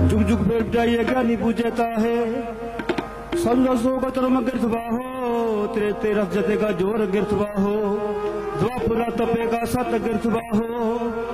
जुग जुग फिर जाइए ज्ञानी पूजता है समझो सो कतरम गिरथवा हो तेरे तेरा जते का जोर गिरथवा हो द्वापुरा तपे का सत गिरथवा हो